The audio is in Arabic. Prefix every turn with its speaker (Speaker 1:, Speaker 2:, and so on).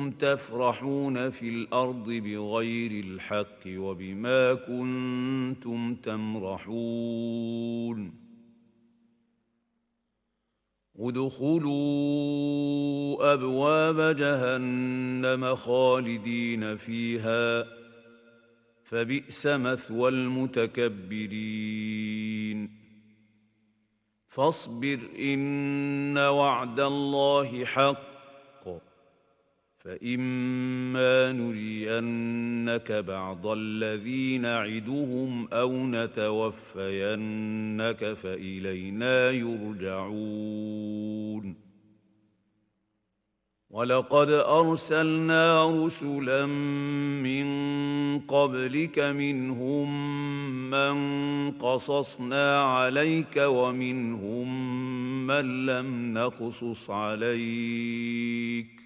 Speaker 1: كنتم تفرحون في الأرض بغير الحق وبما كنتم تمرحون ادخلوا أبواب جهنم خالدين فيها فبئس مثوى المتكبرين فاصبر إن وعد الله حق فإما نرينك بعض الذي نعدهم أو نتوفينك فإلينا يرجعون ولقد أرسلنا رسلا من قبلك منهم من قصصنا عليك ومنهم من لم نقصص عليك